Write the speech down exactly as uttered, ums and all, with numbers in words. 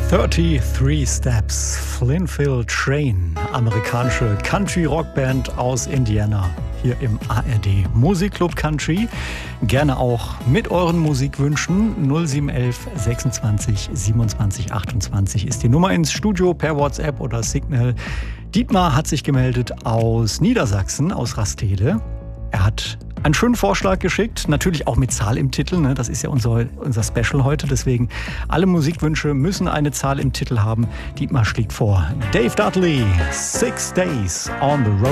dreiunddreißig Steps, Flynville Train, amerikanische Country-Rock-Band aus Indiana, hier im A R D Musikclub Country. Gerne auch mit euren Musikwünschen. null sieben eins eins sechsundzwanzig siebenundzwanzig achtundzwanzig ist die Nummer ins Studio per WhatsApp oder Signal. Dietmar hat sich gemeldet aus Niedersachsen, aus Rastede. Er hat einen schönen Vorschlag geschickt, natürlich auch mit Zahl im Titel, ne? Das ist ja unser, unser Special heute, deswegen alle Musikwünsche müssen eine Zahl im Titel haben. Dietmar schlägt vor Dave Dudley, Six Days on the Road.